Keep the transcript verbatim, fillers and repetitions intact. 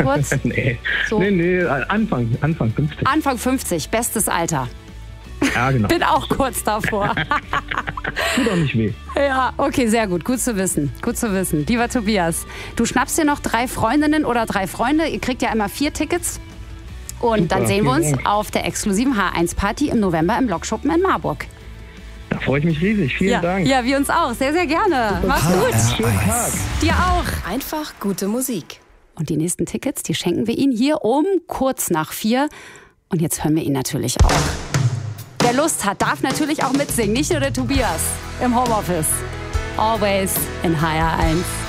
kurz? nee. So. nee, nee, Anfang, Anfang fünfzig. Anfang fünfzig, bestes Alter. Ja, genau. Bin auch kurz davor. Tut auch nicht weh. Ja, okay, sehr gut. Gut zu wissen. Gut zu wissen. Lieber Tobias, du schnappst dir noch drei Freundinnen oder drei Freunde. Ihr kriegt ja immer vier Tickets. Und Super, dann sehen wir uns vielen Dank. auf der exklusiven H eins Party im November im Lokschuppen in Marburg. Da freue ich mich riesig. Vielen Ja, Dank. ja, wir uns auch. Sehr, sehr gerne. Mach's gut. Schönen Tag. Dir auch. Einfach gute Musik. Und die nächsten Tickets, die schenken wir Ihnen hier um kurz nach vier. Und jetzt hören wir ihn natürlich auch. Wer Lust hat, darf natürlich auch mitsingen. Nicht nur der Tobias im Homeoffice. Always in H R eins.